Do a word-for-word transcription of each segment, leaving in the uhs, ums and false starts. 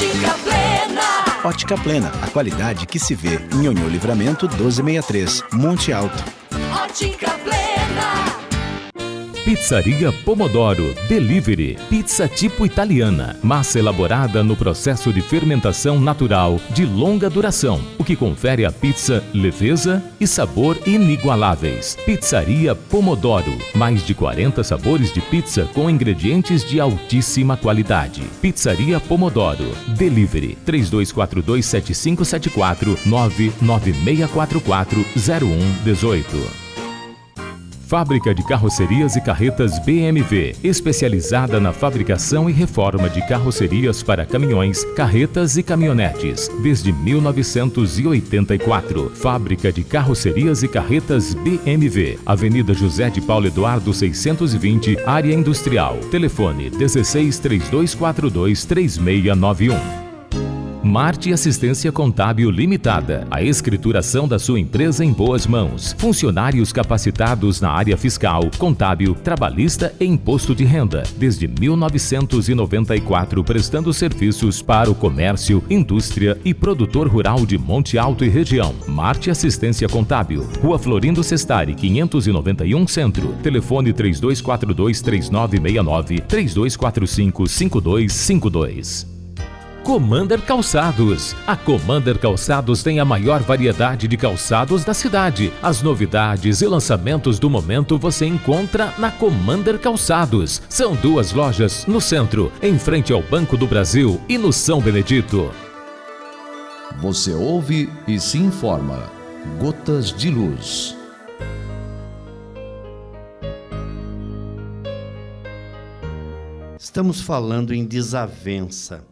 Ótica Plena. Ótica Plena, a qualidade que se vê. em Nhonhô Livramento doze sessenta e três, Monte Alto. Ótica Plena. Pizzaria Pomodoro Delivery. Pizza tipo italiana. Massa elaborada no processo de fermentação natural de longa duração, o que confere à pizza leveza e sabor inigualáveis. Pizzaria Pomodoro. Mais de quarenta sabores de pizza com ingredientes de altíssima qualidade. Pizzaria Pomodoro Delivery. três dois quatro dois sete cinco sete quatro, nove nove seis quatro quatro, zero um um oito. Fábrica de Carrocerias e Carretas B M W, especializada na fabricação e reforma de carrocerias para caminhões, carretas e caminhonetes, desde mil novecentos e oitenta e quatro. Fábrica de Carrocerias e Carretas B M W, Avenida José de Paulo Eduardo seiscentos e vinte, Área Industrial. Telefone dezesseis, trinta e dois quarenta e dois, trinta e seis noventa e um. Marte Assistência Contábil Limitada. A escrituração da sua empresa em boas mãos. Funcionários capacitados na área fiscal, contábil, trabalhista e imposto de renda. Desde mil novecentos e noventa e quatro, prestando serviços para o comércio, indústria e produtor rural de Monte Alto e região. Marte Assistência Contábil. Rua Florindo Sestari, quinhentos e noventa e um, Centro. Telefone três dois quatro dois, três nove seis nove, três dois quatro cinco, cinco dois cinco dois. Commander Calçados. A Commander Calçados tem a maior variedade de calçados da cidade. As novidades e lançamentos do momento você encontra na Commander Calçados. São duas lojas no centro, em frente ao Banco do Brasil e no São Benedito. Você ouve e se informa. Gotas de Luz. Estamos falando em desavença.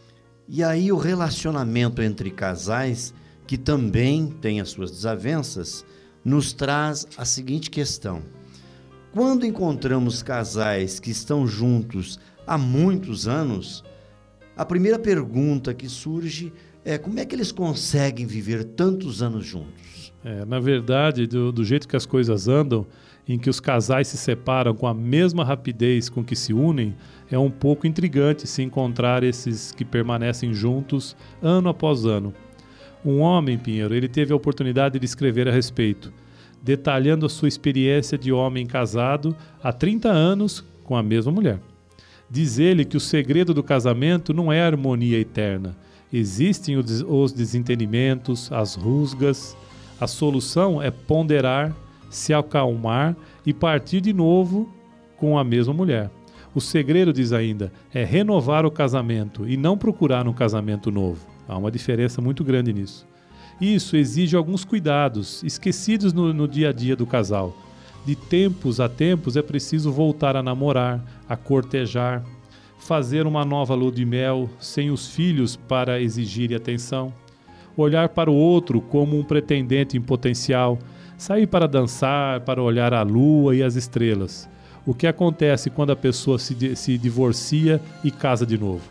E aí o relacionamento entre casais, que também tem as suas desavenças, nos traz a seguinte questão. Quando encontramos casais que estão juntos há muitos anos, a primeira pergunta que surge é como é que eles conseguem viver tantos anos juntos? É, na verdade, do, do jeito que as coisas andam, em que os casais se separam com a mesma rapidez com que se unem, é um pouco intrigante se encontrar esses que permanecem juntos ano após ano. Um homem, Pinheiro, ele teve a oportunidade de escrever a respeito, detalhando a sua experiência de homem casado há trinta anos com a mesma mulher. Diz ele que o segredo do casamento não é a harmonia eterna. Existem os desentendimentos, as rusgas. A solução é ponderar, se acalmar e partir de novo com a mesma mulher. O segredo, diz ainda, é renovar o casamento e não procurar um casamento novo. Há uma diferença muito grande nisso. Isso exige alguns cuidados, esquecidos no, no dia a dia do casal. De tempos a tempos é preciso voltar a namorar, a cortejar, fazer uma nova lua de mel sem os filhos para exigir atenção, olhar para o outro como um pretendente em potencial, sair para dançar, para olhar a lua e as estrelas. O que acontece quando a pessoa se, se divorcia e casa de novo?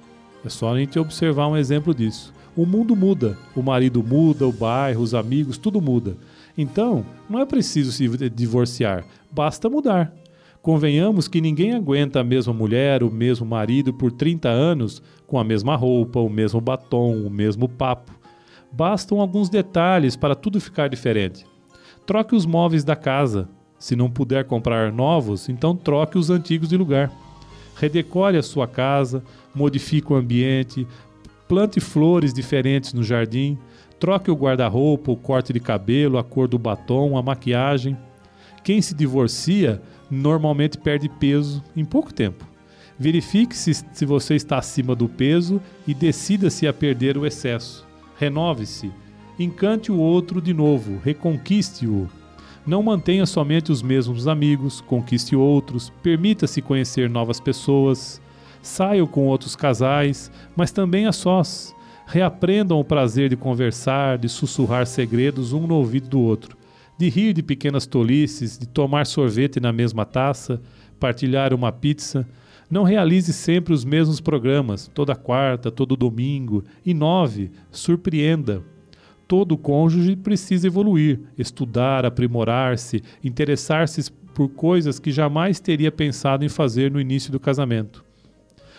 É só a gente observar um exemplo disso. O mundo muda, o marido muda, o bairro, os amigos, tudo muda. Então, não é preciso se divorciar, basta mudar. Convenhamos que ninguém aguenta a mesma mulher, o mesmo marido por trinta anos com a mesma roupa, o mesmo batom, o mesmo papo. Bastam alguns detalhes para tudo ficar diferente. Troque os móveis da casa. Se não puder comprar novos, então troque os antigos de lugar. Redecore a sua casa, modifique o ambiente, plante flores diferentes no jardim, troque o guarda-roupa, o corte de cabelo, a cor do batom, a maquiagem. Quem se divorcia normalmente perde peso em pouco tempo. Verifique se, se você está acima do peso e decida-se a perder o excesso. Renove-se, encante o outro de novo, reconquiste-o. Não mantenha somente os mesmos amigos, conquiste outros, permita-se conhecer novas pessoas, saiam com outros casais, mas também a sós. Reaprendam o prazer de conversar, de sussurrar segredos um no ouvido do outro, de rir de pequenas tolices, de tomar sorvete na mesma taça, partilhar uma pizza. Não realize sempre os mesmos programas, toda quarta, todo domingo. Inove, surpreenda. Todo cônjuge precisa evoluir, estudar, aprimorar-se, interessar-se por coisas que jamais teria pensado em fazer no início do casamento.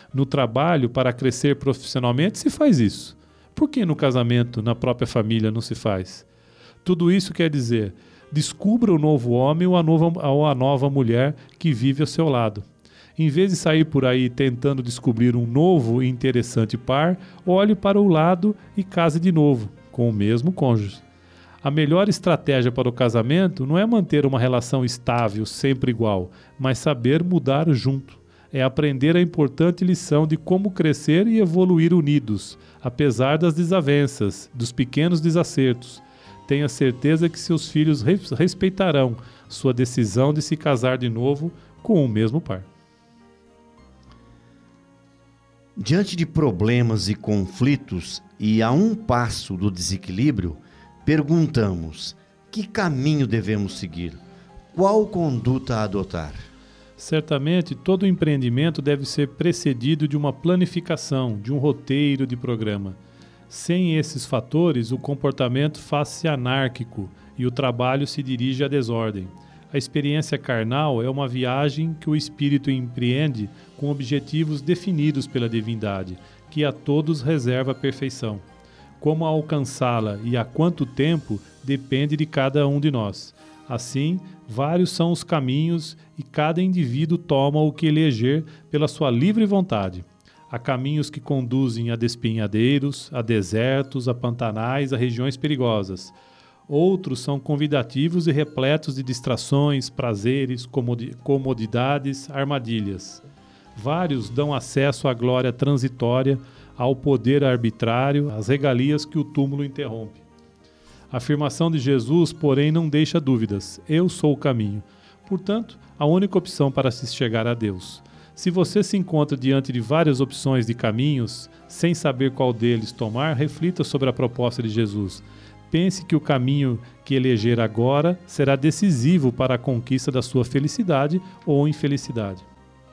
No trabalho, para crescer profissionalmente, se faz isso. Por que no casamento, na própria família, não se faz? Tudo isso quer dizer, descubra o novo homem ou a nova, ou a nova mulher que vive ao seu lado. Em vez de sair por aí tentando descobrir um novo e interessante par, olhe para o lado e case de novo, com o mesmo cônjuge. A melhor estratégia para o casamento não é manter uma relação estável, sempre igual, mas saber mudar junto. É aprender a importante lição de como crescer e evoluir unidos, apesar das desavenças, dos pequenos desacertos. Tenha certeza que seus filhos respeitarão sua decisão de se casar de novo com o mesmo par. Diante de problemas e conflitos e a um passo do desequilíbrio, perguntamos: que caminho devemos seguir? Qual conduta adotar? Certamente, todo empreendimento deve ser precedido de uma planificação, de um roteiro de programa. Sem esses fatores, o comportamento faz-se anárquico e o trabalho se dirige à desordem. A experiência carnal é uma viagem que o espírito empreende com objetivos definidos pela divindade, que a todos reserva a perfeição. Como alcançá-la e há quanto tempo depende de cada um de nós. Assim, vários são os caminhos e cada indivíduo toma o que eleger pela sua livre vontade. Há caminhos que conduzem a despenhadeiros, a desertos, a pantanais, a regiões perigosas. Outros são convidativos e repletos de distrações, prazeres, comodi- comodidades, armadilhas. Vários dão acesso à glória transitória, ao poder arbitrário, às regalias que o túmulo interrompe. A afirmação de Jesus, porém, não deixa dúvidas. Eu sou o caminho. Portanto, a única opção para se chegar a Deus. Se você se encontra diante de várias opções de caminhos, sem saber qual deles tomar, reflita sobre a proposta de Jesus. Pense que o caminho que eleger agora será decisivo para a conquista da sua felicidade ou infelicidade.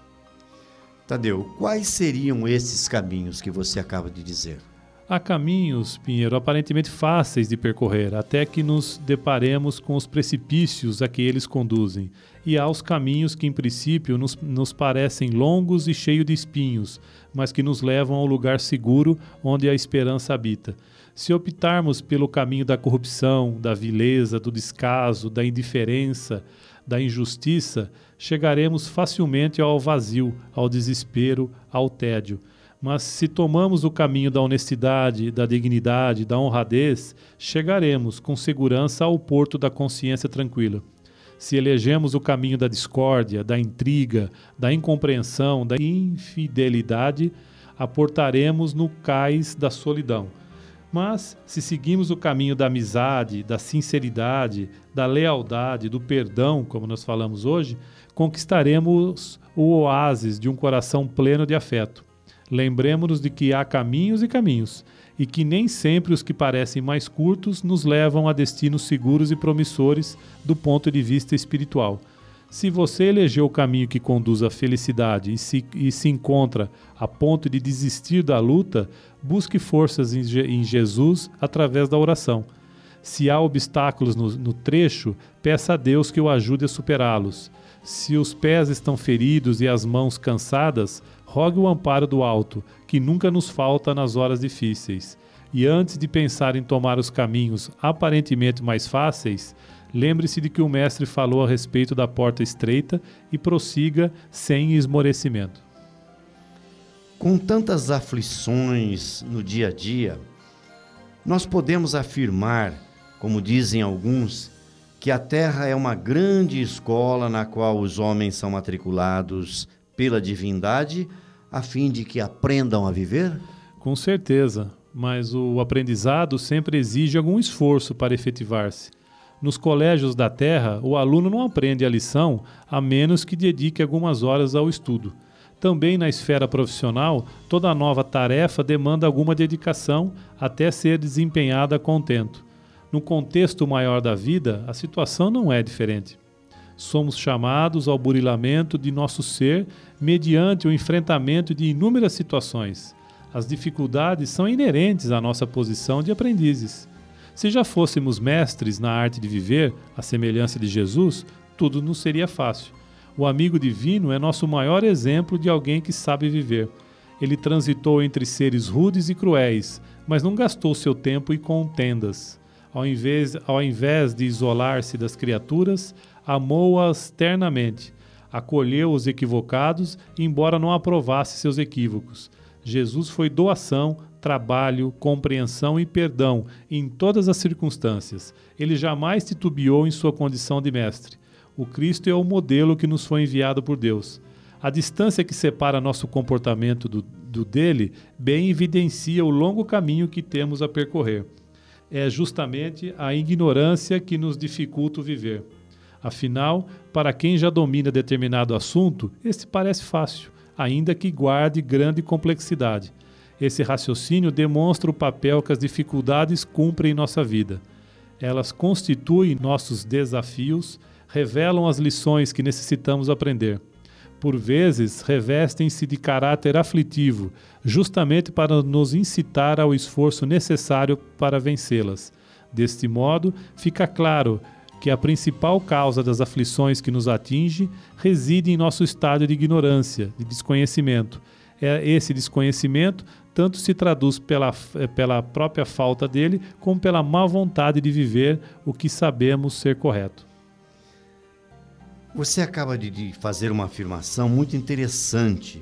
Tadeu, quais seriam esses caminhos que você acaba de dizer? Há caminhos, Pinheiro, aparentemente fáceis de percorrer, até que nos deparemos com os precipícios a que eles conduzem. E há os caminhos que, em princípio, nos, nos parecem longos e cheios de espinhos, mas que nos levam ao lugar seguro onde a esperança habita. Se optarmos pelo caminho da corrupção, da vileza, do descaso, da indiferença, da injustiça, chegaremos facilmente ao vazio, ao desespero, ao tédio. Mas se tomamos o caminho da honestidade, da dignidade, da honradez, chegaremos com segurança ao porto da consciência tranquila. Se elegemos o caminho da discórdia, da intriga, da incompreensão, da infidelidade, aportaremos no cais da solidão. Mas, se seguimos o caminho da amizade, da sinceridade, da lealdade, do perdão, como nós falamos hoje, conquistaremos o oásis de um coração pleno de afeto. Lembremos-nos de que há caminhos e caminhos, e que nem sempre os que parecem mais curtos nos levam a destinos seguros e promissores do ponto de vista espiritual. Se você elegeu o caminho que conduz à felicidade e se, e se encontra a ponto de desistir da luta, busque forças em, em Jesus através da oração. Se há obstáculos no, no trecho, peça a Deus que o ajude a superá-los. Se os pés estão feridos e as mãos cansadas, rogue o amparo do alto, que nunca nos falta nas horas difíceis. E antes de pensar em tomar os caminhos aparentemente mais fáceis, lembre-se de que o Mestre falou a respeito da porta estreita e prossiga sem esmorecimento. Com tantas aflições no dia a dia, nós podemos afirmar, como dizem alguns, que a Terra é uma grande escola na qual os homens são matriculados pela divindade, a fim de que aprendam a viver? Com certeza, mas o aprendizado sempre exige algum esforço para efetivar-se. Nos colégios da Terra, o aluno não aprende a lição a menos que dedique algumas horas ao estudo. Também na esfera profissional, toda nova tarefa demanda alguma dedicação até ser desempenhada a contento. No contexto maior da vida, a situação não é diferente. Somos chamados ao burilamento de nosso ser mediante o enfrentamento de inúmeras situações. As dificuldades são inerentes à nossa posição de aprendizes. Se já fôssemos mestres na arte de viver, à semelhança de Jesus, tudo nos seria fácil. O amigo divino é nosso maior exemplo de alguém que sabe viver. Ele transitou entre seres rudes e cruéis, mas não gastou seu tempo em contendas. Ao invés, ao invés de isolar-se das criaturas, amou-as ternamente, acolheu os equivocados, embora não aprovasse seus equívocos. Jesus foi doação, trabalho, compreensão e perdão em todas as circunstâncias. Ele jamais titubeou em sua condição de mestre. O Cristo é o modelo que nos foi enviado por Deus. A distância que separa nosso comportamento do, do dele bem evidencia o longo caminho que temos a percorrer. É justamente a ignorância que nos dificulta o viver. Afinal, para quem já domina determinado assunto, este parece fácil, ainda que guarde grande complexidade. Esse raciocínio demonstra o papel que as dificuldades cumprem em nossa vida. Elas constituem nossos desafios, revelam as lições que necessitamos aprender. Por vezes, revestem-se de caráter aflitivo, justamente para nos incitar ao esforço necessário para vencê-las. Deste modo, fica claro que a principal causa das aflições que nos atinge reside em nosso estado de ignorância, de desconhecimento. É esse desconhecimento tanto se traduz pela, pela própria falta dele, como pela má vontade de viver o que sabemos ser correto. Você acaba de, de fazer uma afirmação muito interessante.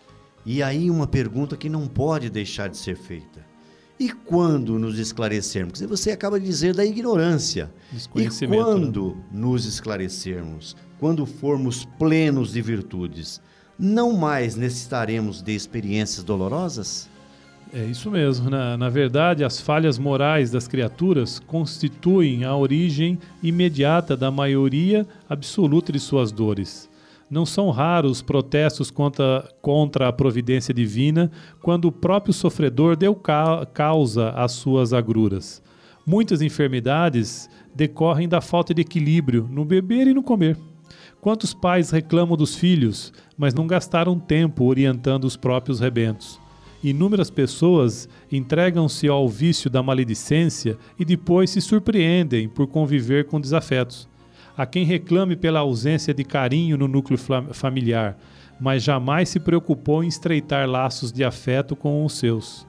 E aí uma pergunta que não pode deixar de ser feita. E quando nos esclarecermos? Você acaba de dizer da ignorância. E quando né? nos esclarecermos? Quando formos plenos de virtudes, não mais necessitaremos de experiências dolorosas? É isso mesmo. Na, na verdade, as falhas morais das criaturas constituem a origem imediata da maioria absoluta de suas dores. Não são raros os protestos contra, contra a providência divina quando o próprio sofredor deu ca- causa às suas agruras. Muitas enfermidades decorrem da falta de equilíbrio no beber e no comer. Quantos pais reclamam dos filhos, mas não gastaram tempo orientando os próprios rebentos? Inúmeras pessoas entregam-se ao vício da maledicência e depois se surpreendem por conviver com desafetos. Há quem reclame pela ausência de carinho no núcleo familiar, mas jamais se preocupou em estreitar laços de afeto com os seus.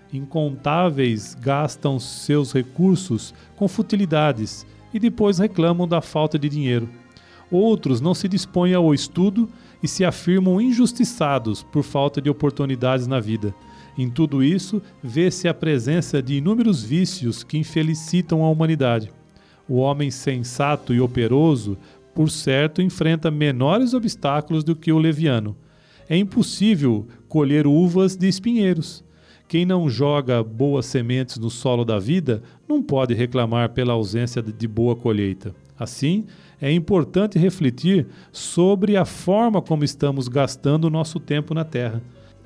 Incontáveis gastam seus recursos com futilidades e depois reclamam da falta de dinheiro. Outros não se dispõem ao estudo e se afirmam injustiçados por falta de oportunidades na vida. Em tudo isso, vê-se a presença de inúmeros vícios que infelicitam a humanidade. O homem sensato e operoso, por certo, enfrenta menores obstáculos do que o leviano. É impossível colher uvas de espinheiros. Quem não joga boas sementes no solo da vida não pode reclamar pela ausência de boa colheita. Assim, é importante refletir sobre a forma como estamos gastando o nosso tempo na Terra.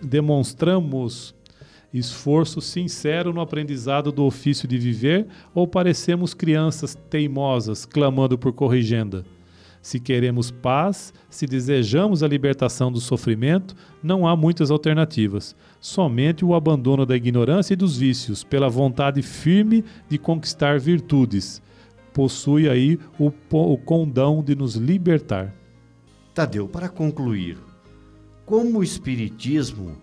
Demonstramos esforço sincero no aprendizado do ofício de viver ou parecemos crianças teimosas clamando por corrigenda? Se queremos paz, se desejamos a libertação do sofrimento, não há muitas alternativas. Somente o abandono da ignorância e dos vícios, pela vontade firme de conquistar virtudes, possui aí o, o condão de nos libertar. Tadeu, para concluir, como o Espiritismo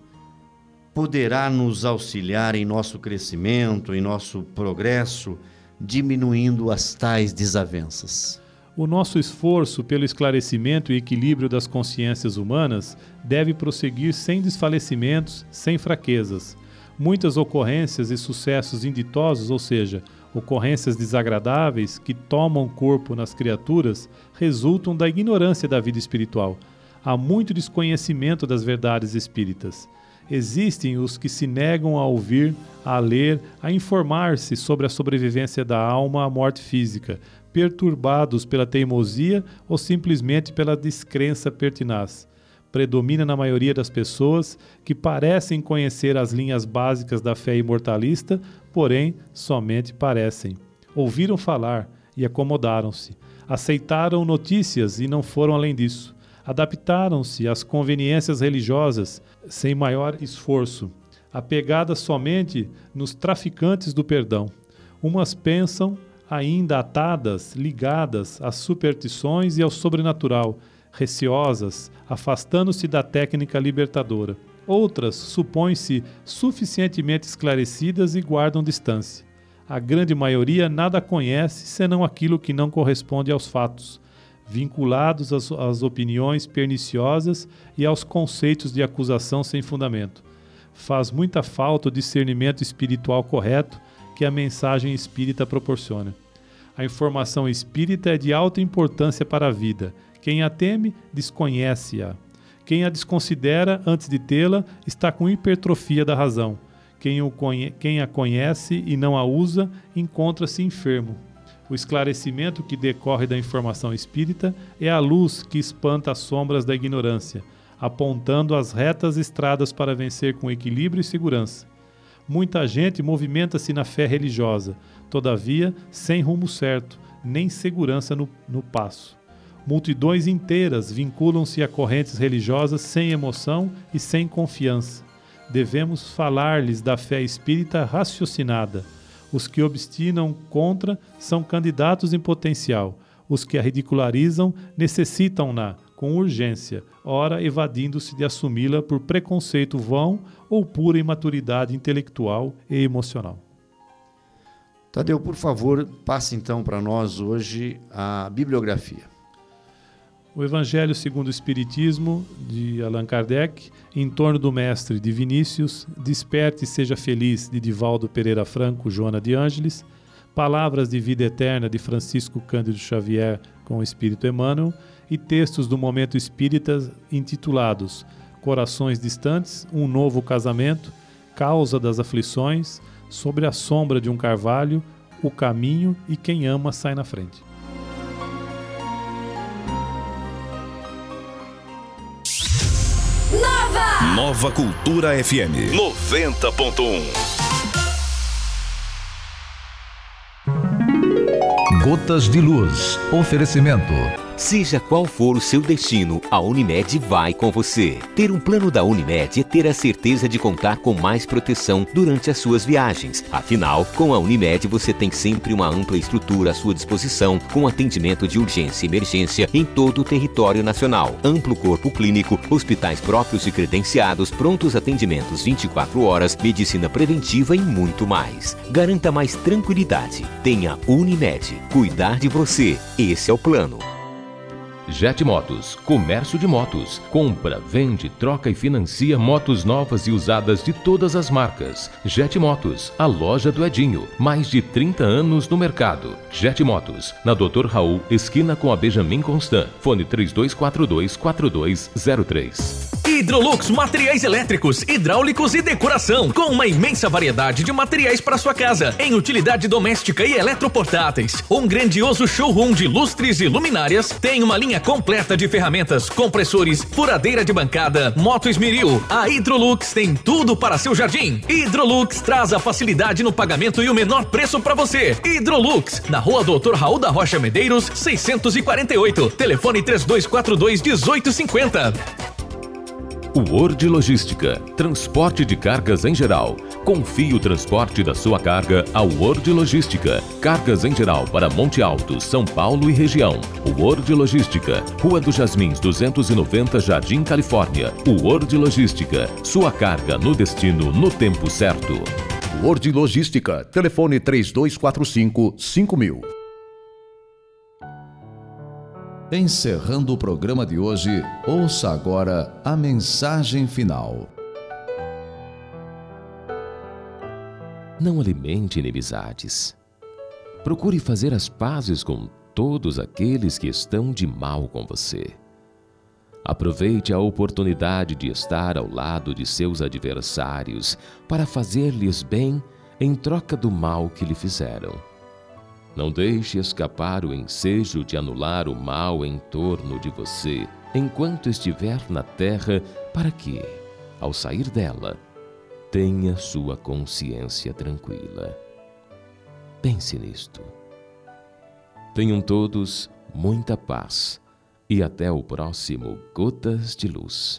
poderá nos auxiliar em nosso crescimento, em nosso progresso, diminuindo as tais desavenças? O nosso esforço pelo esclarecimento e equilíbrio das consciências humanas deve prosseguir sem desfalecimentos, sem fraquezas. Muitas ocorrências e sucessos inditosos, ou seja, ocorrências desagradáveis que tomam corpo nas criaturas, resultam da ignorância da vida espiritual. Há muito desconhecimento das verdades espíritas. Existem os que se negam a ouvir, a ler, a informar-se sobre a sobrevivência da alma à morte física, perturbados pela teimosia ou simplesmente pela descrença pertinaz. Predomina na maioria das pessoas que parecem conhecer as linhas básicas da fé imortalista, porém somente parecem. Ouviram falar e acomodaram-se. Aceitaram notícias e não foram além disso. Adaptaram-se às conveniências religiosas sem maior esforço, apegadas somente nos traficantes do perdão. Umas pensam ainda atadas, ligadas às superstições e ao sobrenatural, receosas, afastando-se da técnica libertadora. Outras supõem-se suficientemente esclarecidas e guardam distância. A grande maioria nada conhece senão aquilo que não corresponde aos fatos, vinculados às, às opiniões perniciosas e aos conceitos de acusação sem fundamento. Faz muita falta o discernimento espiritual correto que a mensagem espírita proporciona. A informação espírita é de alta importância para a vida. Quem a teme, desconhece-a. Quem a desconsidera antes de tê-la está com hipertrofia da razão. Quem, o conhe- quem a conhece e não a usa, encontra-se enfermo. O esclarecimento que decorre da informação espírita é a luz que espanta as sombras da ignorância, apontando as retas estradas para vencer com equilíbrio e segurança. Muita gente movimenta-se na fé religiosa, todavia sem rumo certo, nem segurança no, no passo. Multidões inteiras vinculam-se a correntes religiosas sem emoção e sem confiança. Devemos falar-lhes da fé espírita raciocinada. Os que obstinam contra são candidatos em potencial. Os que a ridicularizam necessitam-na com urgência, ora evadindo-se de assumi-la por preconceito vão ou pura imaturidade intelectual e emocional. Tadeu, por favor, passe então para nós hoje a bibliografia. O Evangelho segundo o Espiritismo, de Allan Kardec, Em torno do Mestre, de Vinícius, Desperte e Seja Feliz, de Divaldo Pereira Franco, Joana de Ângeles, Palavras de Vida Eterna, de Francisco Cândido Xavier, com o Espírito Emmanuel, e textos do Momento Espírita intitulados Corações Distantes, Um Novo Casamento, Causa das Aflições, Sobre a Sombra de um Carvalho, O Caminho e Quem Ama Sai na Frente. Nova! Nova Cultura F M noventa ponto um. Gotas de Luz. Oferecimento. Seja qual for o seu destino, a Unimed vai com você. Ter um plano da Unimed é ter a certeza de contar com mais proteção durante as suas viagens. Afinal, com a Unimed você tem sempre uma ampla estrutura à sua disposição, com atendimento de urgência e emergência em todo o território nacional. Amplo corpo clínico, hospitais próprios e credenciados, prontos atendimentos vinte e quatro horas, medicina preventiva e muito mais. Garanta mais tranquilidade. Tenha Unimed. Cuidar de você. Esse é o plano. Jet Motos, comércio de motos. Compra, vende, troca e financia motos novas e usadas de todas as marcas. Jet Motos, a loja do Edinho. Mais de trinta anos no mercado. Jet Motos, na doutor Raul, esquina com a Benjamin Constant. Fone três dois quatro dois, quatro dois zero três. Hidrolux Materiais Elétricos, Hidráulicos e Decoração, com uma imensa variedade de materiais para sua casa, em utilidade doméstica e eletroportáteis. Um grandioso showroom de lustres e luminárias, tem uma linha completa de ferramentas, compressores, furadeira de bancada, moto esmeril. A Hidrolux tem tudo para seu jardim. Hidrolux traz a facilidade no pagamento e o menor preço para você. Hidrolux, na rua doutor Raul da Rocha Medeiros, seiscentos e quarenta e oito. Telefone três dois quatro dois, um oito cinco zero. Word Logística, transporte de cargas em geral. Confie o transporte da sua carga ao Word Logística. Cargas em geral para Monte Alto, São Paulo e região. Word Logística, Rua dos Jasmins duzentos e noventa, Jardim, Califórnia. Word Logística, sua carga no destino no tempo certo. Word Logística, telefone três dois quatro cinco, cinco mil. Encerrando o programa de hoje, ouça agora a mensagem final. Não alimente inimizades. Procure fazer as pazes com todos aqueles que estão de mal com você. Aproveite a oportunidade de estar ao lado de seus adversários para fazer-lhes bem em troca do mal que lhe fizeram. Não deixe escapar o ensejo de anular o mal em torno de você, enquanto estiver na terra, para que, ao sair dela, tenha sua consciência tranquila. Pense nisto. Tenham todos muita paz e até o próximo Gotas de Luz.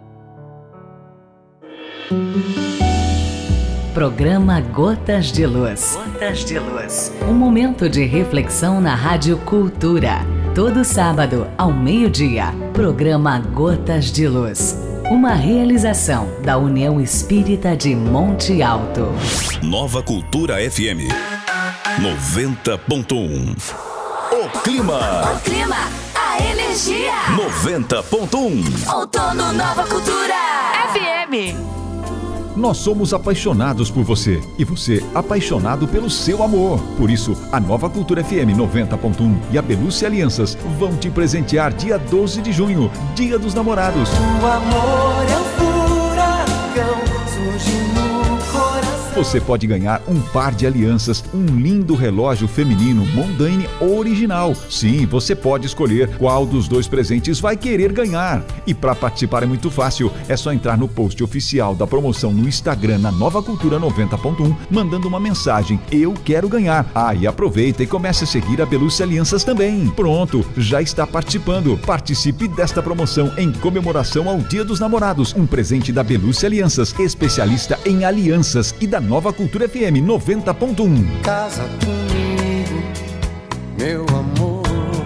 Programa Gotas de Luz. Gotas de Luz. Um momento de reflexão na Rádio Cultura. Todo sábado, ao meio-dia. Programa Gotas de Luz. Uma realização da União Espírita de Monte Alto. Nova Cultura F M noventa ponto um. O clima. O clima, a energia. noventa ponto um. Outono Nova Cultura F M. Nós somos apaixonados por você e você apaixonado pelo seu amor. Por isso, a Nova Cultura F M noventa ponto um e a Belucci Alianças vão te presentear dia doze de junho, Dia dos Namorados. O amor é um furacão, surge no coração. Você pode ganhar um par de alianças, um lindo relógio feminino Mondane original. Sim, você pode escolher qual dos dois presentes vai querer ganhar. E para participar é muito fácil, é só entrar no post oficial da promoção no Instagram na Nova Cultura noventa ponto um, mandando uma mensagem, eu quero ganhar. Ah, e aproveita e comece a seguir a Belucci Alianças também. Pronto, já está participando. Participe desta promoção em comemoração ao Dia dos Namorados. Um presente da Belucci Alianças, especialista em alianças, e da Nova Cultura F M noventa ponto um. Casa comigo, meu amor.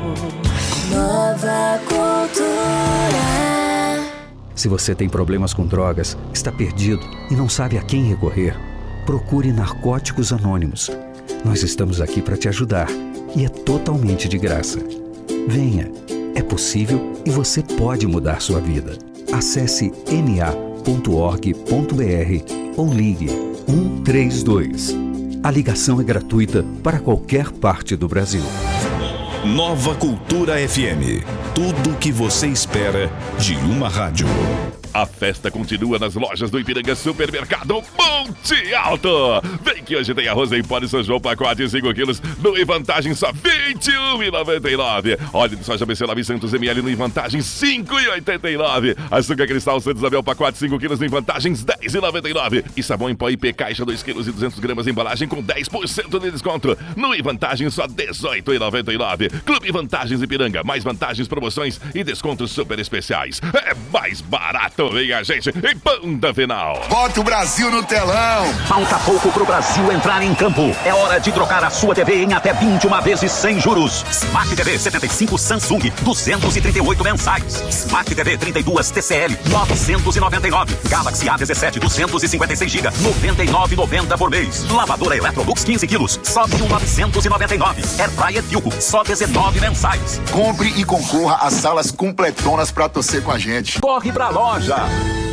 Nova Cultura. Se você tem problemas com drogas, está perdido e não sabe a quem recorrer, procure Narcóticos Anônimos. Nós estamos aqui para te ajudar e é totalmente de graça. Venha, é possível e você pode mudar sua vida. Acesse n a ponto org ponto b r ou ligue um três dois. A ligação é gratuita para qualquer parte do Brasil. Nova Cultura F M. Tudo o que você espera de uma rádio. A festa continua nas lojas do Ipiranga Supermercado Monte Alto. Vem que hoje tem arroz em pó de São João, pacote de cinco quilos, no em vantagem só vinte e um reais e noventa e nove centavos. Óleo de soja B C novecentos mililitros no em vantagem cinco reais e oitenta e nove centavos. Açúcar cristal Santa Isabel, pacote cinco quilos no em vantagens dez reais e noventa e nove centavos. E sabão em pó I P caixa dois quilos e duzentos gramas embalagem com dez por cento de desconto. No em vantagem só dezoito reais e noventa e nove centavos. Clube Vantagens Ipiranga, mais vantagens, promoções e descontos super especiais. É mais barato. Vem a gente em ponta final. Bota o Brasil no telão. Falta pouco pro Brasil entrar em campo. É hora de trocar a sua T V em até vinte e uma vezes sem juros. Smart T V setenta e cinco Samsung, duzentos e trinta e oito mensais. Smart T V trinta e dois T C L, novecentos e noventa e nove. Galaxy A dezessete, duzentos e cinquenta e seis gigas, noventa e nove reais e noventa centavos por mês. Lavadora Electrolux quinze quilos, só mil novecentos e noventa e nove. Airfryer Philco, só dezenove mensais. Compre e concorra a salas completonas pra torcer com a gente. Corre pra loja.